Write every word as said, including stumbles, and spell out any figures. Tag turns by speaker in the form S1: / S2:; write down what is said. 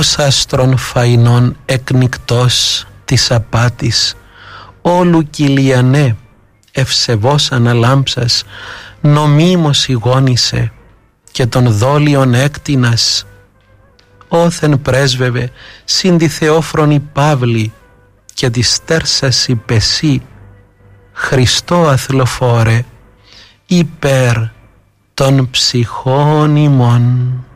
S1: ως άστρον φαϊνών εκνικτός της απάτης, όλου Κιλιανέ, ευσεβώς αναλάμψας, νομίμως ηγόνησε και των δόλιων έκτινας, όθεν πρέσβευε συν τη θεόφρονη Παύλη και τη στέρσας υπεσί, Χριστό αθλοφόρε, υπέρ των ψυχών ημών.